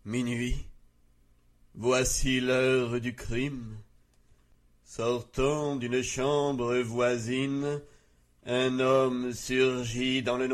Minuit. Voici l'heure du crime. Sortant d'une chambre voisine, un homme surgit dans le noir.